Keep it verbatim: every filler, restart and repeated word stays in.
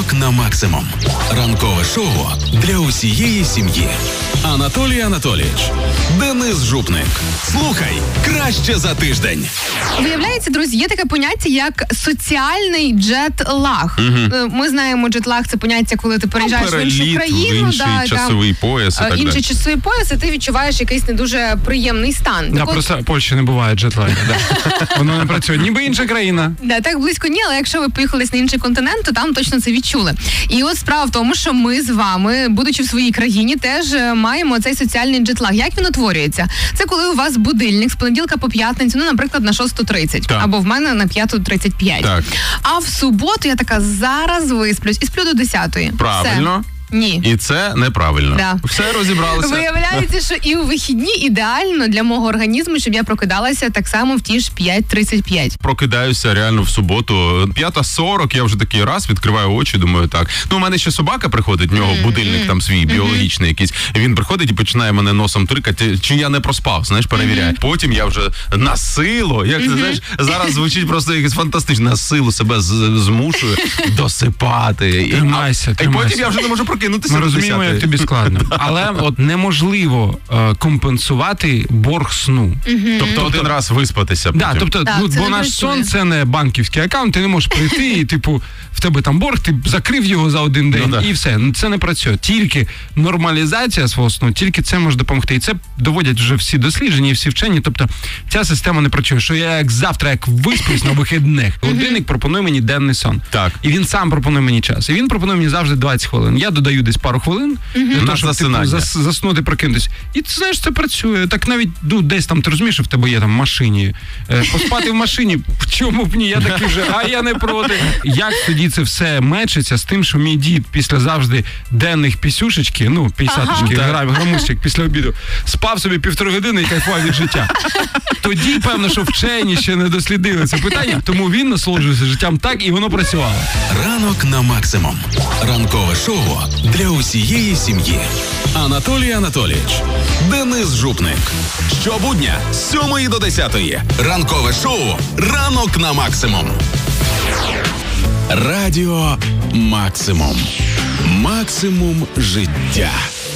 Ранок на максимум. Ранкове шоу для усієї сім'ї. Анатолій Анатолійович, Денис Жупник. Слухай краще за тиждень. Виявляється, друзі, є таке поняття, як соціальний джетлаг. Угу. Ми знаємо, джетлаг – це поняття, коли ти переїжджаєш ну, в іншу країну. В інший да, часовий там, пояс і так далі. Інший часовий пояс, і ти відчуваєш якийсь не дуже приємний стан. Да, так просто от... в Польщі не буває джетлагу. Да. Воно не працює. Ніби інша країна. Да, так близько ні, але якщо ви поїхали на інший континент, то там точно це відчули. І от справа в тому, що ми з вами, будучи в своїй країні, теж маємо цей соціальний джетлаг. Як він утворюється? Це коли у вас будильник з понеділка по п'ятницю, ну, наприклад, на шосту тридцять. Так. Або в мене на п'яту тридцять п'ять. Так. А в суботу я така, зараз висплюсь і сплю до десятої. Правильно. Все. Ні. І це неправильно. Да. Все розібралося. Виявляється, що і у вихідні ідеально для мого організму, щоб я прокидалася так само в ті ж п'ять тридцять п'ять. Прокидаюся реально в суботу. п'ята сорок, я вже такий раз відкриваю очі, думаю, так. Ну, у мене ще собака приходить, в нього mm-hmm. будильник там свій, біологічний якийсь. І він приходить і починає мене носом трикати, чи я не проспав, знаєш, перевіряє. Mm-hmm. Потім я вже на силу, як ти mm-hmm. знаєш, зараз звучить просто якось фантастично, на силу себе змушую досипати. Тримайся, і, а, і потім я вже не можу прокинутися. Ми розуміємо, як тобі складно. Але от неможливо е, компенсувати борг сну. Mm-hmm. Тобто один раз виспатися. Да, тобто, так, ну, бо наш сон – це не банківський аккаунт, ти не можеш прийти і, типу, в тебе там борг, ти закрив його за один день, ну, і все. Ну, це не працює. Тільки нормалізація свого сну, тільки це може допомогти. І це доводять вже всі дослідження і всі вчені. Тобто, ця система не працює. Що я як завтра, як висплюсь на вихідних, годинник пропонує мені денний сон. Так. І він сам пропонує мені час. І він пропонує мені завжди двадцять хвилин. Я додаю десь пару хвилин, mm-hmm. для того, щоб типу, зас, заснути, прокинутися. І ти знаєш, це працює. Так навіть ну, десь там, ти розумієш, в тебе є там в машині. Е, поспати в машині, в чому б ні, я такий вже, а я не проти. Як тоді це все мечиться з тим, що мій дід після завжди денних пісюшечки, ну, п'ятдесяточки, ага. грамусик після обіду, спав собі півтори години і кайфував від життя. Тоді, певно, що вчені ще не дослідили це питання, тому він насолоджується життям так, і воно працювало. Ранок на максимум. Ранкове шоу для усієї сім'ї. Анатолій Анатолійович, Денис Жупник. Щобудня з сьомої до десятої. Ранкове шоу «Ранок на максимум». Радіо Максимум. Максимум життя.